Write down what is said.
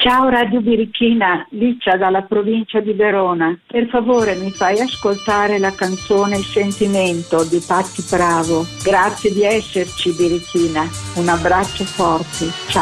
Ciao Radio Birichina, Licia dalla provincia di Verona. Per favore mi fai ascoltare la canzone Il sentimento di Patti Bravo. Grazie di esserci Birichina. Un abbraccio forte. Ciao.